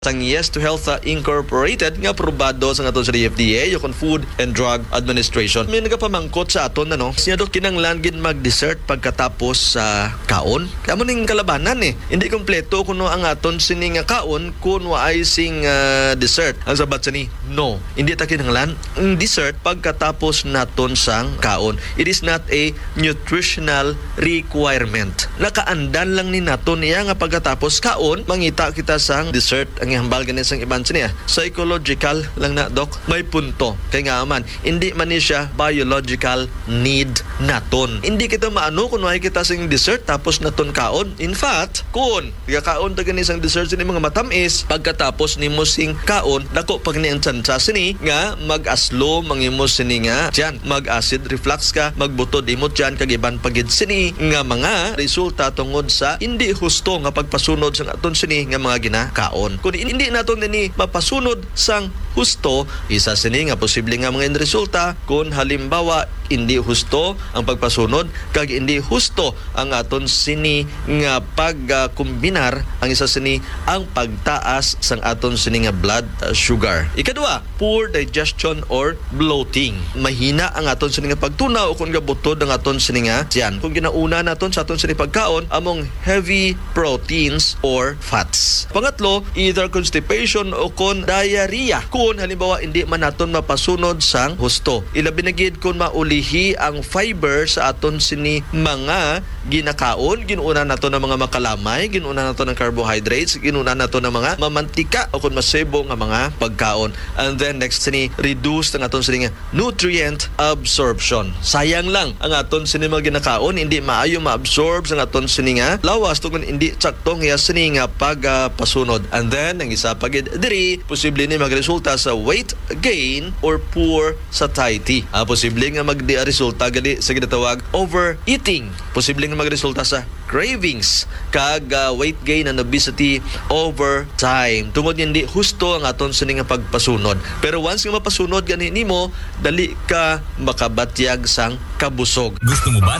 Sang Yes to Health Incorporated nga aprobado sa aton sa FDA yung Food and Drug Administration. May nagapamangkot sa aton siya do kinanglan gid mag-dessert pagkatapos sa kaon. Kamo ning kalabanan Hindi kompleto kuno ang aton sining kaon kun waay sing dessert. Ang sabat sa ni, no. Hindi ta kinanglan ang dessert pagkatapos naton sang kaon. It is not a nutritional requirement. Nakaandan lang ni naton niya nga pagkatapos kaon mangita kita sang dessert. Ang hambal ganin sang iban niya. Psychological lang na, Dok. May punto. Kaya nga man, hindi man ni siya biological need naton. Hindi kita maano kung may kita sing dessert tapos naton kaon. In fact, kung kaon ta ganin sang dessert sini mga matamis, pagkatapos nimo sing kaon, dako pag ni ang tsansa sini nga mag-aslo mangimo sini nga diyan mag-acid reflux ka, magbutod imot diyan kag iban pagid sini nga mga resulta tungod sa hindi husto nga pagpasunod sa aton sini nga mga ginakaon. Kung hindi naton ni mapasunod sang husto, isa sini nga posible nga mga resulta kung halimbawa hindi husto ang pagpasunod kag hindi husto ang aton sini nga pagkombinar ang isa sini ang pagtaas sang aton sini nga blood sugar. Ikadua, poor digestion or bloating. Mahina ang aton sini nga pagtunaw o kung gabutod ang aton sini nga tiyan. Kung ginauna naton sa aton sini pagkaon among heavy proteins or fats. Pangatlo, either constipation o kon diarrhea. Kung halimbawa hindi man naton mapasunod sang husto. Ilabi na gid kung maulihi ang fiber sa aton sini mga ginakaon, ginuuna nato ng mga makalamay, ginuuna nato ng carbohydrates, ginuuna nato ng mga mamantika o kung masebo nga mga pagkaon. And then next sini, reduce ang aton sini nga nutrient absorption. Sayang lang ang aton sini mga ginakaon, hindi maayo ma-absorb sa aton sini nga lawas tungod hindi saktong nga sini nga pagpasunod. And then ang isa pagid diri, posible ni magresulta sa weight gain or poor satiety. Posible nga magdi-resulta gali sa ginatawag overeating. Posible nga magresulta sa cravings kag weight gain and obesity over time. Tungod hindi husto ang aton sini nga pagpasunod. Pero once nga mapasunod gani nimo, dali ka makabatyag sang kabusog. Gusto mo ba